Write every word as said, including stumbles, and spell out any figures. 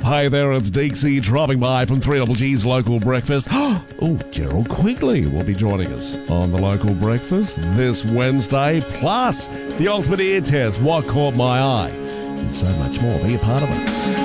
Hey there, it's Deeksy dropping by from three Double G's Local Breakfast. Oh, Gerald Quigley will be joining us on the Local Breakfast this Wednesday. Plus, the ultimate ear test, What Caught My Eye, and so much more. Be a part of it.